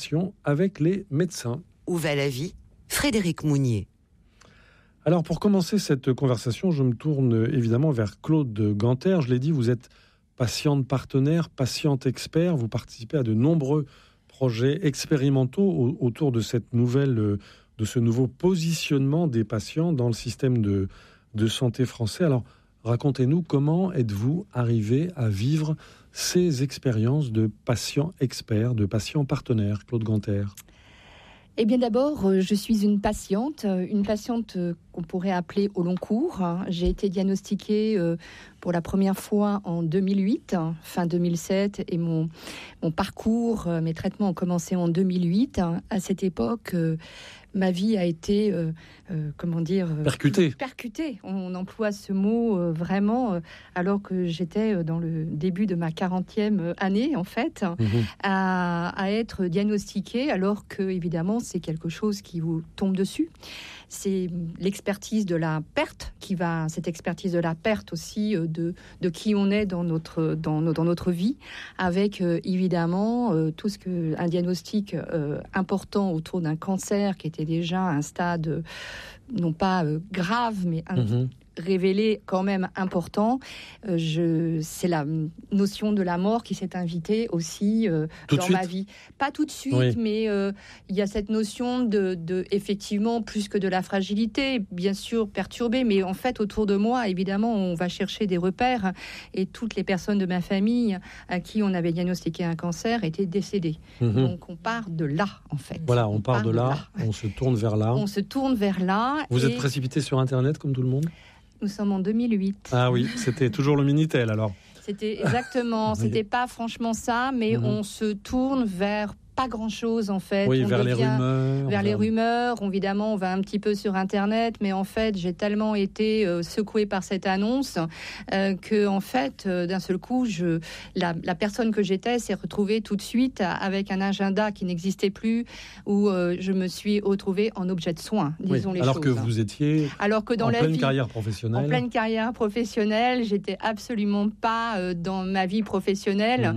conversation avec les médecins. Où va la vie ? Frédéric Mounier. Alors, pour commencer cette conversation, je me tourne évidemment vers Claude Ganter. Je l'ai dit, vous êtes patiente partenaire, patiente expert. Vous participez à de nombreux projets expérimentaux autour de cette nouvelle, de ce nouveau positionnement des patients dans le système de santé français. Alors, racontez-nous, comment êtes-vous arrivé à vivre ces expériences de patients experts, de patients partenaires, Claude Ganter? Eh bien d'abord, je suis une patiente qu'on pourrait appeler au long cours. J'ai été diagnostiquée pour la première fois en 2008, fin 2007, et mon parcours, mes traitements ont commencé en 2008. À cette époque, ma vie a été, percutée. On emploie ce mot vraiment, alors que j'étais dans le début de ma 40e année, en fait, à être diagnostiquée, alors que, évidemment, c'est quelque chose qui vous tombe dessus. C'est l'expertise de la perte cette expertise de la perte aussi de qui on est dans notre vie, avec évidemment tout ce que un diagnostic important autour d'un cancer qui était déjà à un stade non pas grave, mais révélé quand même important. C'est la notion de la mort qui s'est invitée aussi dans ma vie. Pas tout de suite, oui. Mais il y a cette notion de effectivement, plus que de la fragilité, bien sûr perturbée, mais en fait autour de moi, évidemment, on va chercher des repères, et toutes les personnes de ma famille à qui on avait diagnostiqué un cancer étaient décédées. Donc on part de là, en fait. Voilà, on part de là, on se tourne vers là. On se tourne vers là. Vous êtes précipité sur Internet comme tout le monde ? Nous sommes en 2008. Ah oui, c'était toujours le Minitel alors. C'était exactement, c'était pas franchement ça, mais on se tourne vers pas grand-chose en fait. Oui, vers les rumeurs. Vers les rumeurs, évidemment, on va un petit peu sur Internet, mais en fait, j'ai tellement été secouée par cette annonce que, en fait, d'un seul coup, la personne que j'étais s'est retrouvée tout de suite avec un agenda qui n'existait plus, où je me suis retrouvée en objet de soin, disons les choses. Alors que vous étiez en pleine carrière professionnelle. En pleine carrière professionnelle, j'étais absolument pas dans ma vie professionnelle,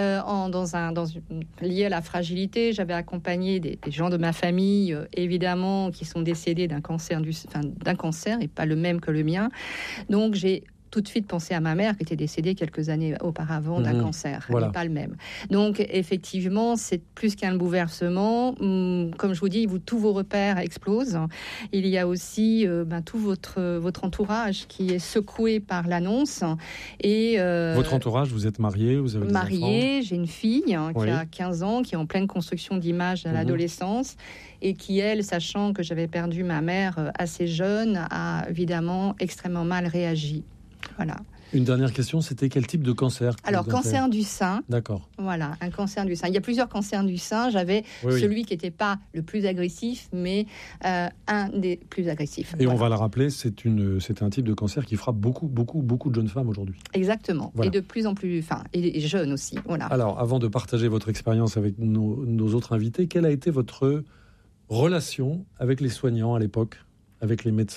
liée à la fragilité. J'avais accompagné des gens de ma famille, évidemment, qui sont décédés d'un cancer et pas le même que le mien. Donc j'ai tout de suite pensé à ma mère qui était décédée quelques années auparavant d'un cancer, voilà. Pas le même. Donc effectivement, c'est plus qu'un bouleversement. Comme je vous dis, tous vos repères explosent. Il y a aussi tout votre entourage qui est secoué par l'annonce. Et votre entourage, vous êtes mariée, vous avez des enfants ? Mariée, j'ai une fille qui a 15 ans, qui est en pleine construction d'image à l'adolescence, et qui, elle, sachant que j'avais perdu ma mère assez jeune, a évidemment extrêmement mal réagi. Voilà. Une dernière question, c'était quel type de cancer ? Alors, cancer du sein. D'accord. Voilà, un cancer du sein. Il y a plusieurs cancers du sein. J'avais celui qui n'était pas le plus agressif, mais un des plus agressifs. Et on va le rappeler, c'est un type de cancer qui frappe beaucoup de jeunes femmes aujourd'hui. Exactement. Voilà. Et de plus en plus, et jeunes aussi. Voilà. Alors, avant de partager votre expérience avec nos autres invités, quelle a été votre relation avec les soignants à l'époque, avec les médecins ?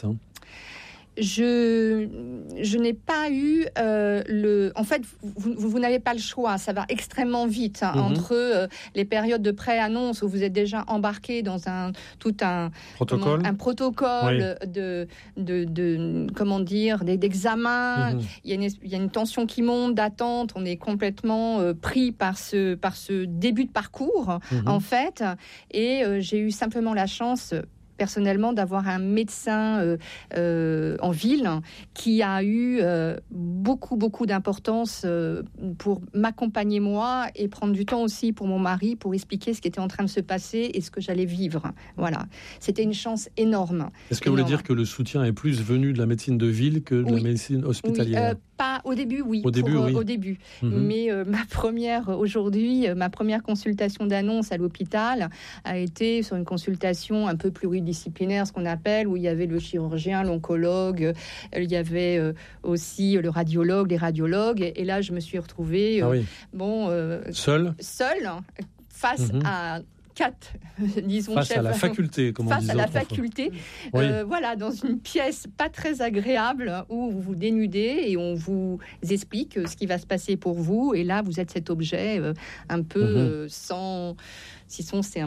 Je n'ai pas eu En fait, vous n'avez pas le choix. Ça va extrêmement vite entre les périodes de pré-annonce où vous êtes déjà embarqué dans un protocole d'examen. Il y a une tension qui monte, d'attente. On est complètement pris par ce début de parcours, en fait. Et j'ai eu simplement la chance, personnellement, d'avoir un médecin en ville qui a eu beaucoup d'importance pour m'accompagner moi et prendre du temps aussi pour mon mari pour expliquer ce qui était en train de se passer et ce que j'allais vivre. Voilà, c'était une chance énorme. Est-ce que vous voulez dire que le soutien est plus venu de la médecine de ville que de la médecine hospitalière ? Pas au début, oui. Au début. Mais ma première consultation d'annonce à l'hôpital a été sur une consultation un peu pluridisciplinaire, ce qu'on appelle, où il y avait le chirurgien, l'oncologue, il y avait aussi le radiologue, les radiologues. Et là, je me suis retrouvée seule face à 4, disons, face à la faculté, comme on disait. Face à la faculté, voilà, dans une pièce pas très agréable où vous vous dénudez et on vous explique ce qui va se passer pour vous. Et là, vous êtes cet objet un peu sans... c'est